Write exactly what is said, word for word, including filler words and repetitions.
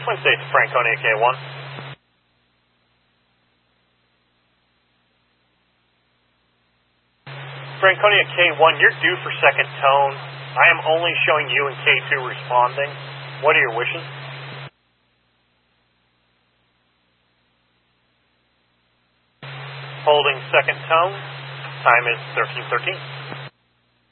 Twin States, Franconia K one. Franconia K one, you're due for second tone. I am only showing you and K two responding. What are your wishes? Holding second tone. Time is thirteen thirteen.